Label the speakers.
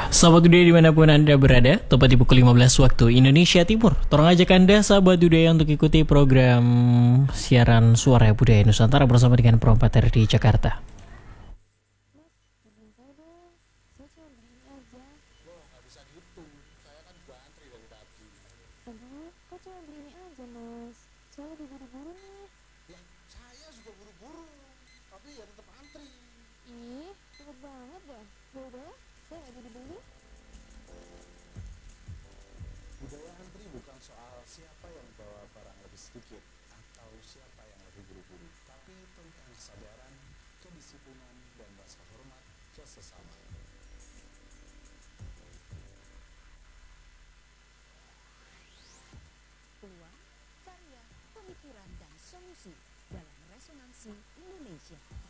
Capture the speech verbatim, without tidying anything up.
Speaker 1: Sahabat Budaya dimanapun Anda berada, tepat di pukul lima belas waktu Indonesia Timur. Tolong ajak Anda, sahabat budaya, untuk ikuti program siaran Suara Budaya Nusantara bersama dengan Prompater di Jakarta.
Speaker 2: Budaya antri bukan soal siapa yang bawa barang lebih sedikit atau siapa yang lebih buru-buru, tapi tentang kesadaran, kedisiplinan, dan rasa hormat ke sesama.
Speaker 3: Peluang, karya, pemikiran, dan solusi dalam resonansi Indonesia.